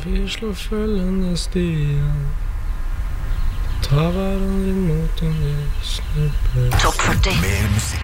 Vi slår følgende stier, tar hverandre imot om vi snubler. Topp 40. Mer musikk.